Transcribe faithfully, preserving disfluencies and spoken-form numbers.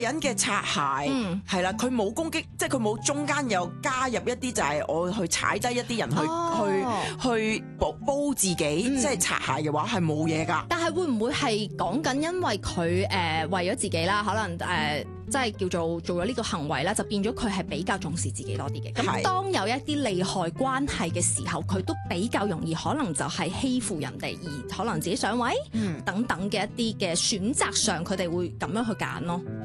人嘅擦鞋嗯係啦，佢冇攻擊，即係佢冇中間又加入一啲就係我去踩低一啲人去、 哦、 去去煲煲自己， 嗯、 即係擦鞋嘅話係冇嘢㗎。 但係會唔會係講緊因為佢誒、呃、為咗自己啦，可能誒、呃、即係叫做做咗呢個行為啦，就變咗佢係比較重視自己多啲嘅。咁係當有一啲利害關係嘅時候，佢都比較容易可能就係欺負人哋，而可能自己上位、 嗯等等嘅一啲嘅選擇上，佢哋會咁樣去揀咯。